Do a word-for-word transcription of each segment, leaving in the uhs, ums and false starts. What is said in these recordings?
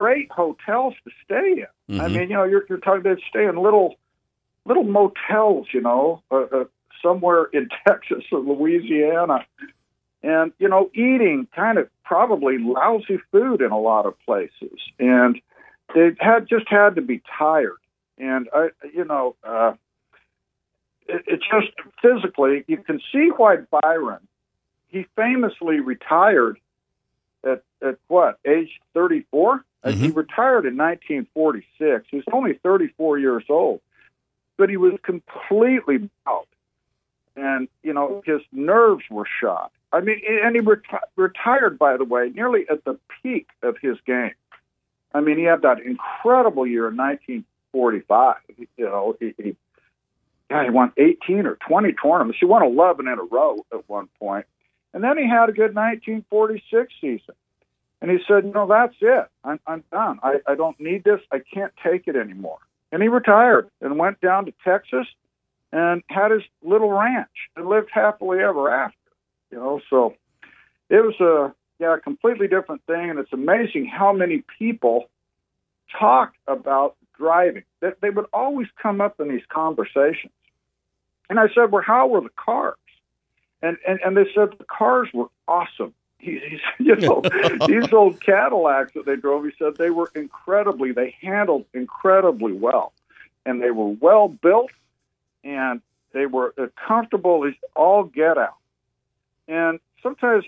great hotels to stay in. Mm-hmm. I mean, you know, you're, you're talking about staying in little little motels, you know, uh, uh, somewhere in Texas or Louisiana, and you know, eating kind of probably lousy food in a lot of places, and they had just had to be tired. And I, you know, uh, it, it's just physically, you can see why Byron, he famously retired at, at what, age thirty-four? Mm-hmm. He retired in nineteen forty-six. He was only thirty-four years old, but he was completely out. And, you know, his nerves were shot. I mean, and he reti- retired, by the way, nearly at the peak of his game. I mean, he had that incredible year in nineteen forty-five. You know, he, he, yeah, he won eighteen or twenty tournaments. He won eleven in a row at one point. And then he had a good nineteen forty-six season. And he said, you know, that's it. I'm, I'm done. I, I don't need this. I can't take it anymore. And he retired and went down to Texas and had his little ranch and lived happily ever after. You know, so it was a yeah, a completely different thing. And it's amazing how many people talk about driving. That they would always come up in these conversations. And I said, well, how were the cars? And, and and they said the cars were awesome. He, he's, you know, these old Cadillacs that they drove, he said they were incredibly, they handled incredibly well. And they were well built, and they were comfortable as all get out. And sometimes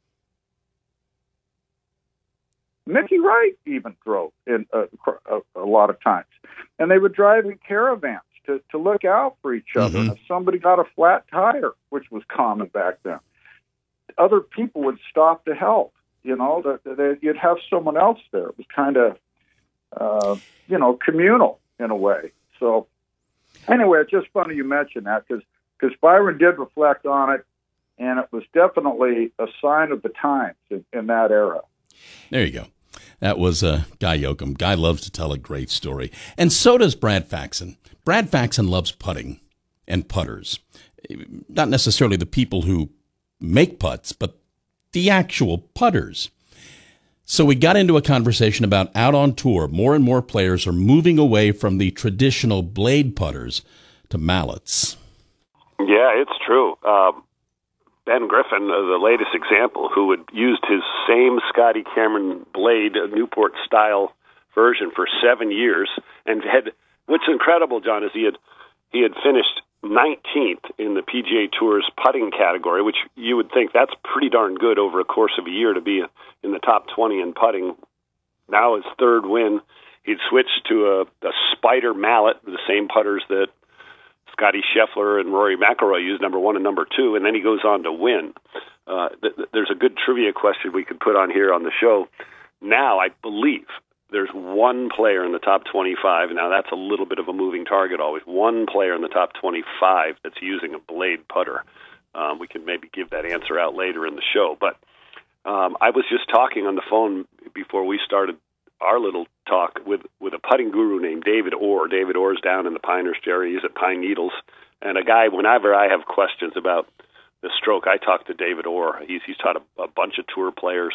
Mickey Wright even drove in a, a, a lot of times. And they would drive in caravans to, to look out for each other. Mm-hmm. If somebody got a flat tire, which was common back then, other people would stop to help. You know, that, that you'd have someone else there. It was kind of, uh, you know, communal in a way. So anyway, it's just funny you mentioned that because because Byron did reflect on it, and it was definitely a sign of the times in, in that era. There you go. That was uh, Guy Yoakum. Guy loves to tell a great story. And so does Brad Faxon. Brad Faxon loves putting and putters. Not necessarily the people who make putts, but the actual putters. So we got into a conversation about out on tour. More and more players are moving away from the traditional blade putters to mallets. Yeah, it's true. Um, Ben Griffin, uh, the latest example, who had used his same Scotty Cameron blade, a Newport-style version, for seven years, and had, what's incredible, John, is he had he had finished nineteenth in the P G A Tour's putting category, which you would think that's pretty darn good over a course of a year to be in the top twenty in putting. Now his third win, he'd switched to a, a Spider mallet, the same putters that Scotty Scheffler and Rory McIlroy used, number one and number two, and then he goes on to win. Uh, th- th- there's a good trivia question we could put on here on the show. Now, I believe there's one player in the top twenty-five. Now, that's a little bit of a moving target always. One player in the top twenty-five that's using a blade putter. Um, we can maybe give that answer out later in the show. But um, I was just talking on the phone before we started our little talk with, with a putting guru named David Orr. David Orr's down in the Pine Nurse area. He's at Pine Needles. And a guy, whenever I have questions about the stroke, I talk to David Orr. He's, he's taught a, a bunch of tour players.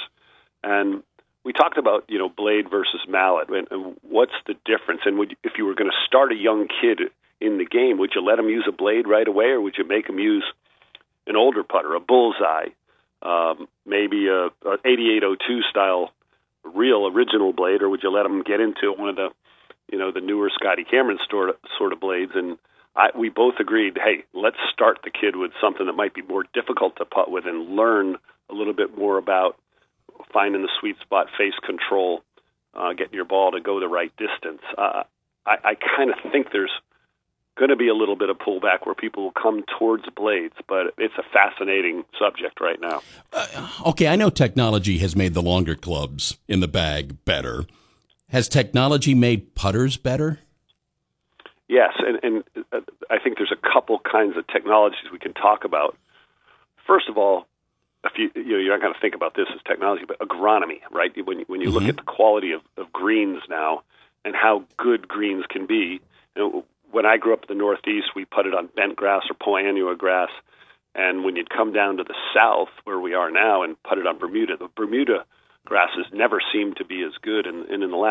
And we talked about, you know, blade versus mallet and, and what's the difference. And would you, if you were going to start a young kid in the game, would you let him use a blade right away, or would you make him use an older putter, a bullseye, um, maybe a, a eighty-eight oh two style real original blade, or would you let him get into one of the, you know, the newer Scotty Cameron sort of, sort of blades? And I, we both agreed, hey, let's start the kid with something that might be more difficult to putt with and learn a little bit more about finding the sweet spot, face control, uh, getting your ball to go the right distance. Uh, I, I kind of think there's going to be a little bit of pullback where people will come towards blades, but it's a fascinating subject right now. Uh, okay, I know technology has made the longer clubs in the bag better. Has technology made putters better? Yes, and, and uh, I think there's a couple kinds of technologies we can talk about. First of all, if you, you know, you're not going to think about this as technology, but agronomy, right? When you, when you mm-hmm. look at the quality of, of greens now and how good greens can be. You know, when I grew up in the Northeast, we putted on bent grass or Poa annua grass, and when you'd come down to the South, where we are now, and putted on Bermuda, the Bermuda grasses never seemed to be as good, and, and in the last